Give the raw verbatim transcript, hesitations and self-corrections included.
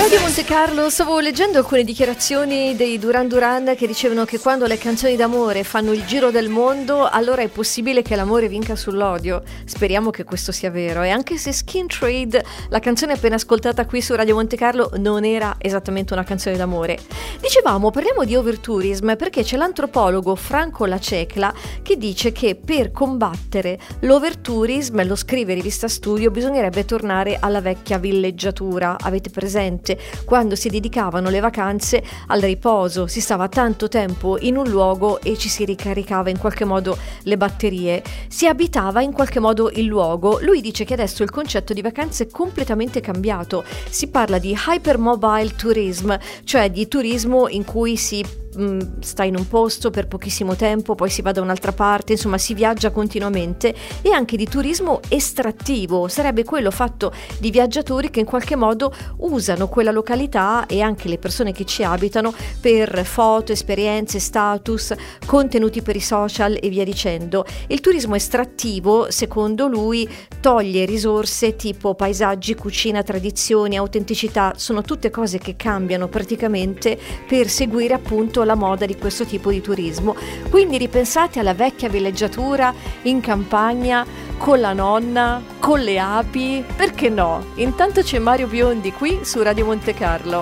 Radio Monte Carlo, stavo leggendo alcune dichiarazioni dei Duran Duran che dicevano che quando le canzoni d'amore fanno il giro del mondo, allora è possibile che l'amore vinca sull'odio. Speriamo che questo sia vero. E anche se Skin Trade, la canzone appena ascoltata qui su Radio Monte Carlo, non era esattamente una canzone d'amore. Dicevamo, parliamo di overtourism perché c'è l'antropologo Franco Lacecla che dice che per combattere l'overtourism, lo scrive Rivista Studio, bisognerebbe tornare alla vecchia villeggiatura. Avete presente? Quando si dedicavano le vacanze al riposo, si stava tanto tempo in un luogo e ci si ricaricava in qualche modo le batterie, si abitava in qualche modo il luogo. Lui dice che adesso il concetto di vacanze è completamente cambiato, si parla di hypermobile tourism, cioè di turismo in cui si sta in un posto per pochissimo tempo, poi si va da un'altra parte, insomma si viaggia continuamente, e anche di turismo estrattivo, sarebbe quello fatto di viaggiatori che in qualche modo usano quella località e anche le persone che ci abitano per foto, esperienze, status, contenuti per i social e via dicendo. Il turismo estrattivo, secondo lui, toglie risorse tipo paesaggi, cucina, tradizioni, autenticità, sono tutte cose che cambiano praticamente per seguire appunto la moda di questo tipo di turismo. Quindi ripensate alla vecchia villeggiatura in campagna con la nonna, con le api, perché no? Intanto c'è Mario Biondi qui su Radio Monte Carlo.